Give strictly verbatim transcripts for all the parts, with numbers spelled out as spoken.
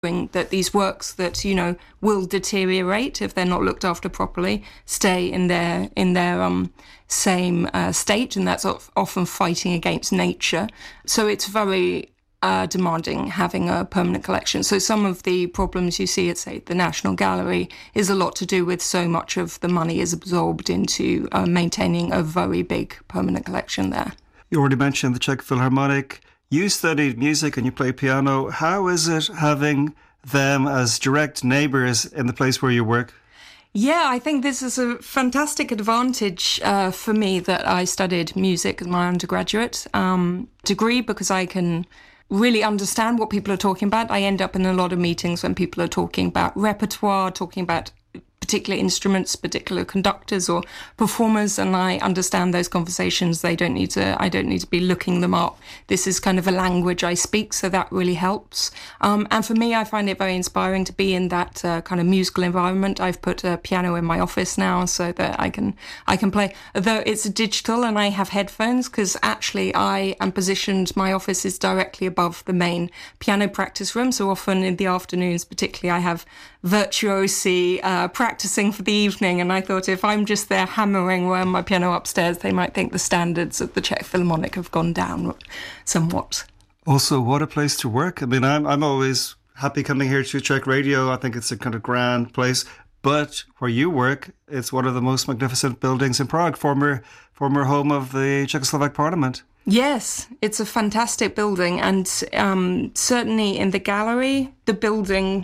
that these works that, you know, will deteriorate if they're not looked after properly, stay in their in their um, same uh, state, and that's often fighting against nature. So it's very uh, demanding having a permanent collection. So some of the problems you see at, say, the National Gallery is a lot to do with so much of the money is absorbed into uh, maintaining a very big permanent collection there. You already mentioned the Czech Philharmonic. You studied music and you play piano. How is it having them as direct neighbours in the place where you work? Yeah, I think this is a fantastic advantage uh, for me that I studied music as my undergraduate um, degree, because I can really understand what people are talking about. I end up in a lot of meetings when people are talking about repertoire, talking about particular instruments, particular conductors or performers, and I understand those conversations. They don't need to, I don't need to be looking them up. This is kind of a language I speak, so that really helps. Um, and for me, I find it very inspiring to be in that uh, kind of musical environment. I've put a piano in my office now so that I can I can play, though it's digital and I have headphones, because actually I am positioned, my office is directly above the main piano practice room. So often in the afternoons, particularly, I have virtuosi uh, practicing for the evening, and I thought if I'm just there hammering around my piano upstairs, they might think the standards of the Czech Philharmonic have gone down somewhat. Also, what a place to work. I mean, I'm I'm always happy coming here to Czech Radio. I think it's a kind of grand place. But where you work, it's one of the most magnificent buildings in Prague, former former home of the Czechoslovak Parliament. Yes, it's a fantastic building, and um, certainly in the gallery, the building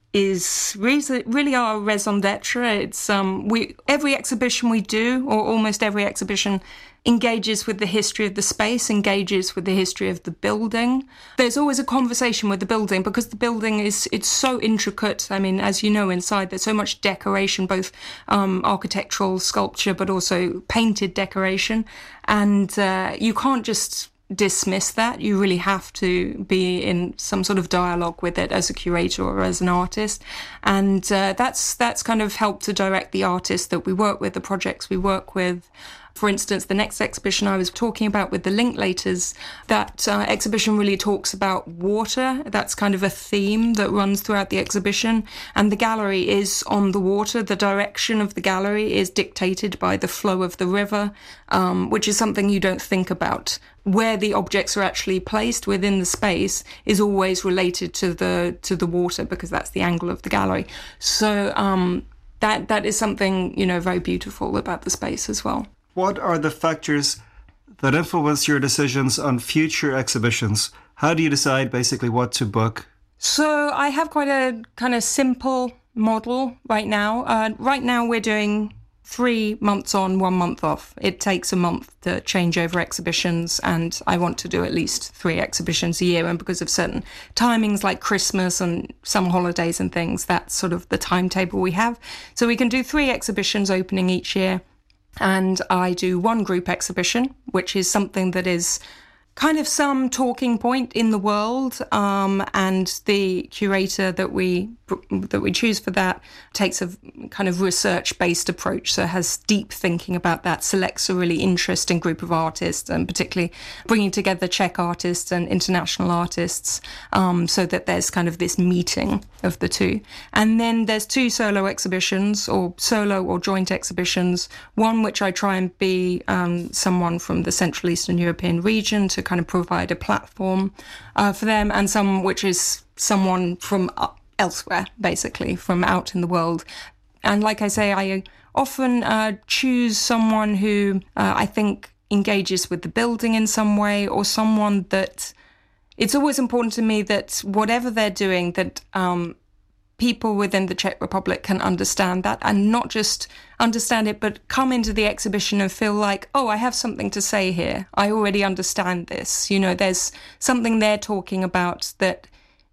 is really, really our raison d'etre. It's um, we every exhibition we do, or almost every exhibition, engages with the history of the space, engages with the history of the building. There's always a conversation with the building, because the building is it's so intricate. I mean, as you know, inside there's so much decoration, both um, architectural sculpture, but also painted decoration, and uh, you can't just dismiss that. You really have to be in some sort of dialogue with it as a curator or as an artist, and uh, that's that's kind of helped to direct the artists that we work with, the projects we work with. For instance, the next exhibition I was talking about with the Linklaters, that uh, exhibition really talks about water. That's kind of a theme that runs throughout the exhibition. And the gallery is on the water. The direction of the gallery is dictated by the flow of the river, um, which is something you don't think about. Where the objects are actually placed within the space is always related to the to the water, because that's the angle of the gallery. So um, that that is something, you know, very beautiful about the space as well. What are the factors that influence your decisions on future exhibitions? How do you decide basically what to book? So I have quite a kind of simple model right now. Uh, right now we're doing three months on, one month off. It takes a month to change over exhibitions, and I want to do at least three exhibitions a year. And because of certain timings like Christmas and some holidays and things, that's sort of the timetable we have. So we can do three exhibitions opening each year. And I do one group exhibition, which is something that is kind of some talking point in the world, um, and the curator that we that we choose for that takes a kind of research-based approach, so has deep thinking about that, selects a really interesting group of artists, and particularly bringing together Czech artists and international artists, um, so that there's kind of this meeting of the two. And then there's two solo exhibitions, or solo or joint exhibitions, one which I try and be um, someone from the Central Eastern European region to kind of provide a platform uh, for them, and some which is someone from uh, elsewhere, basically, from out in the world. And like I say, I often uh, choose someone who uh, I think engages with the building in some way, or someone that it's always important to me that whatever they're doing, that um, people within the Czech Republic can understand that, and not just understand it, but come into the exhibition and feel like, oh, I have something to say here. I already understand this. You know, there's something they're talking about that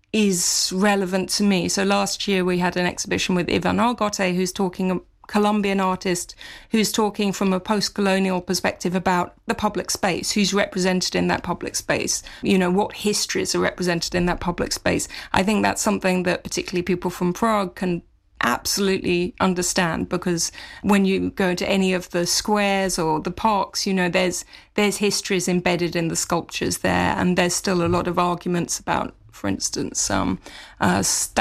is relevant to me. So last year we had an exhibition with Ivan Argote, who's talking, a Colombian artist, who's talking from a post-colonial perspective about the public space, who's represented in that public space, you know, what histories are represented in that public space. I think that's something that particularly people from Prague can absolutely understand, because when you go to any of the squares or the parks, you know, there's there's histories embedded in the sculptures there, and there's still a lot of arguments about for instance, um, uh,